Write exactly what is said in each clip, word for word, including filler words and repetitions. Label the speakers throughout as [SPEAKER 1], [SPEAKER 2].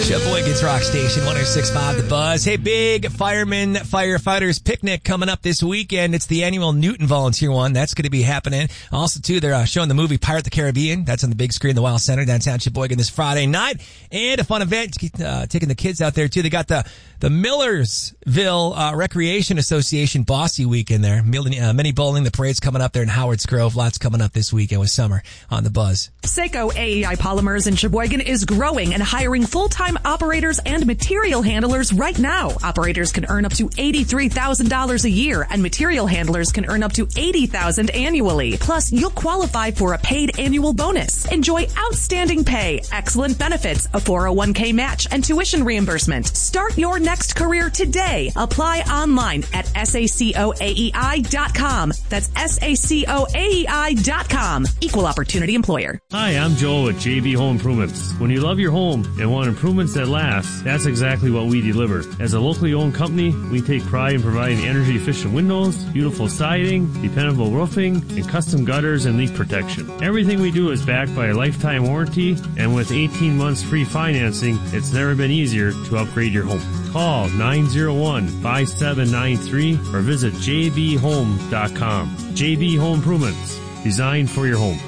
[SPEAKER 1] Sheboygan's Rock Station, one oh six point five The Buzz. Hey, big firemen, firefighters picnic coming up this weekend. It's the annual Newton Volunteer One. That's going to be happening. Also, too, they're uh, showing the movie Pirate the Caribbean. That's on the big screen in the Wild Center downtown Sheboygan this Friday night. And a fun event, uh, taking the kids out there, too. They got the, the Millersville uh, Recreation Association Bossy Weekend there. Uh, mini bowling, the parade's coming up there in Howard's Grove. Lots coming up this weekend with summer on The Buzz.
[SPEAKER 2] Seiko A E I Polymers in Sheboygan is growing and hiring full-time operators and material handlers right now. Operators can earn up to eighty-three thousand dollars a year and material handlers can earn up to eighty thousand dollars annually. Plus, you'll qualify for a paid annual bonus. Enjoy outstanding pay, excellent benefits, a four oh one k match, and tuition reimbursement. Start your next career today. Apply online at sacoaei dot com. That's sacoaei dot com. Equal opportunity employer.
[SPEAKER 3] Hi, I'm Joel with J B Home Improvements. When you love your home and want improvements that last, that's exactly what we deliver. As a locally owned company, we take pride in providing energy-efficient windows, beautiful siding, dependable roofing, and custom gutters and leak protection. Everything we do is backed by a lifetime warranty, and with eighteen months free financing, it's never been easier to upgrade your home. Call nine oh one, five seven nine three or visit j b home dot com. J B Home Improvements, designed for your home.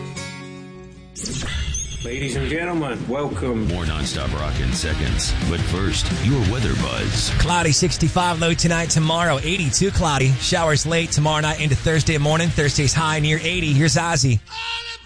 [SPEAKER 4] Ladies and gentlemen, welcome.
[SPEAKER 5] More nonstop rock in seconds. But first, your weather buzz.
[SPEAKER 1] Cloudy, sixty-five low tonight, tomorrow, eighty-two cloudy. Showers late tomorrow night into Thursday morning. Thursday's high near eighty. Here's Ozzy.